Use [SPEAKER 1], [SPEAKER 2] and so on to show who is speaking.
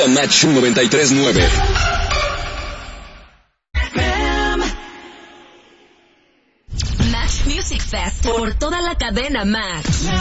[SPEAKER 1] arroba Match 93.9.
[SPEAKER 2] Match Music Fest por toda la cadena Match.